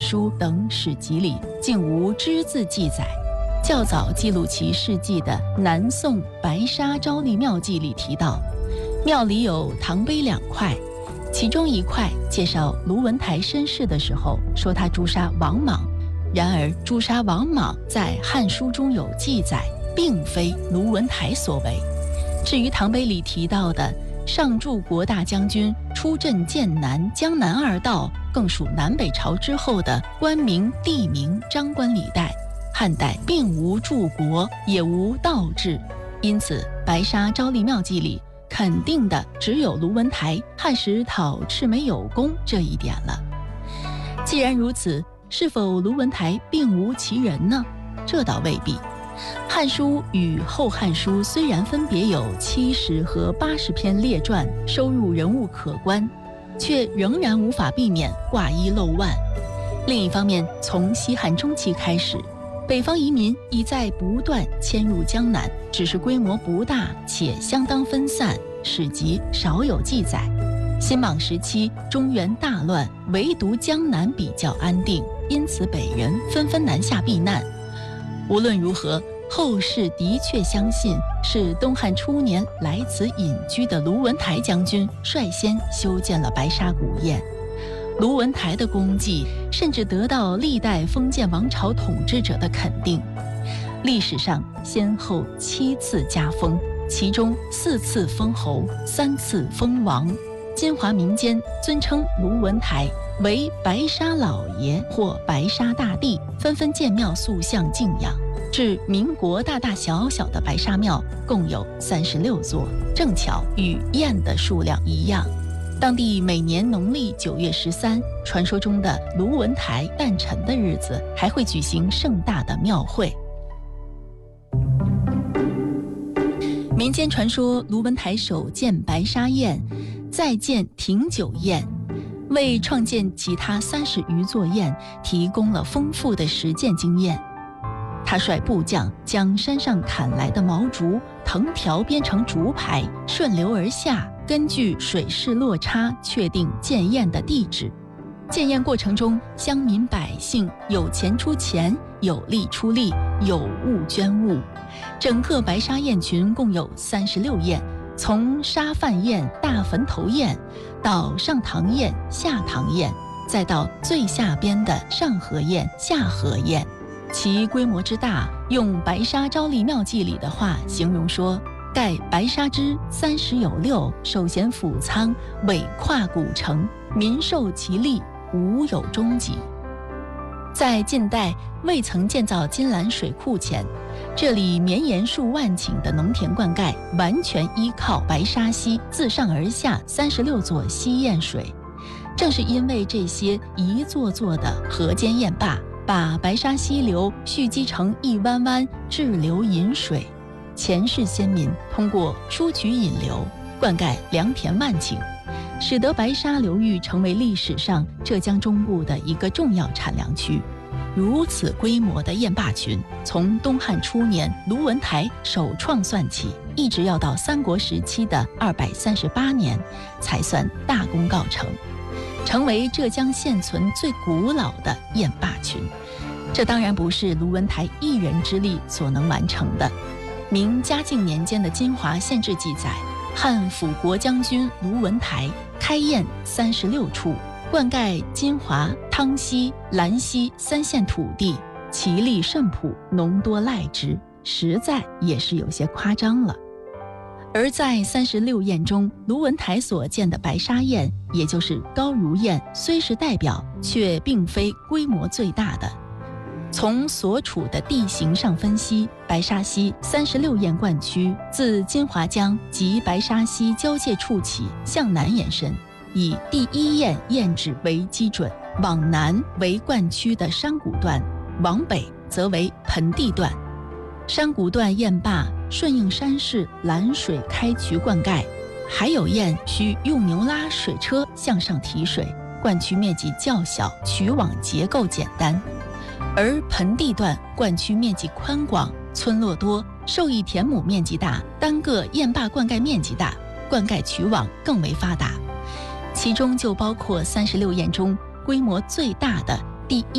书》等史籍里竟无只字记载。较早记录其事迹的南宋白沙昭历庙记里提到，庙里有唐碑2块，其中一块介绍卢文台身世的时候说他诛杀王莽，然而诛杀王莽在《汉书》中有记载，并非卢文台所为。至于唐碑里提到的上柱国大将军出镇剑南、江南2道，更属南北朝之后的官名、地名、章官礼代，汉代并无柱国，也无道制，因此白沙昭历庙记里肯定的只有卢文台汉时讨赤眉有功这一点了。既然如此，是否卢文台并无其人呢？这倒未必。《汉书》与《后汉书》虽然分别有70和80篇列传，收入人物可观，却仍然无法避免挂一漏万。另一方面，从西汉中期开始，北方移民已在不断迁入江南，只是规模不大且相当分散，史籍少有记载。新莽时期中原大乱，唯独江南比较安定，因此北人纷纷南下避难。无论如何，后世的确相信是东汉初年来此隐居的卢文台将军率先修建了白沙古堰。卢文台的功绩甚至得到历代封建王朝统治者的肯定，历史上先后7次加封，其中4次封侯，3次封王。金华民间尊称卢文台为白沙老爷或白沙大帝，纷纷建庙塑像敬仰。至民国大大小小的白沙庙共有36座，正巧与堰的数量一样。当地每年农历9月13，传说中的卢文台诞辰的日子，还会举行盛大的庙会。民间传说卢文台首建白沙堰，再建廷九堰，为创建其他30余座堰提供了丰富的实践经验。他率部将将山上砍来的毛竹藤条编成竹排，顺流而下，根据水势落差确定建堰的地址。建堰过程中，乡民百姓有钱出钱，有力出力，有物捐物。整个白沙堰群共有36堰，从沙饭堰、大坟头堰到上堂堰、下堂堰，再到最下边的上河堰、下河堰。其规模之大，用白沙昭历庙记里的话形容说，盖白沙之30有6，首衔府仓，尾跨古城，民受其利，无有终极。在近代未曾建造金兰水库前，这里绵延数万顷的农田灌溉完全依靠白沙溪自上而下36座溪堰水。正是因为这些一座座的河间堰坝，把白沙溪流蓄积成一湾湾滞留引水。前世先民通过输渠引流，灌溉良田万顷，使得白沙流域成为历史上浙江中部的一个重要产粮区。如此规模的堰坝群，从东汉初年卢文台首创算起，一直要到三国时期的238年，才算大功告成，成为浙江现存最古老的堰坝群。这当然不是卢文台一人之力所能完成的。明嘉靖年间的《金华县志》记载，汉辅国将军卢文台开堰36处，灌溉金华、汤溪、兰溪3县土地，其力甚朴，农多赖之，实在也是有些夸张了。而在36堰中，卢文台所建的白沙堰，也就是高如堰，虽是代表，却并非规模最大的。从所处的地形上分析，白沙溪36堰灌区自金华江及白沙溪交界处起向南延伸，以第一堰堰址为基准，往南为灌区的山谷段，往北则为盆地段。山谷段堰坝顺应山势拦水开渠灌溉，还有堰需用牛拉水车向上提水，灌区面积较小，渠网结构简单。而盆地段灌区面积宽广，村落多，受益田亩面积大，单个堰坝灌溉面积大，灌溉渠网更为发达。其中就包括36堰中规模最大的第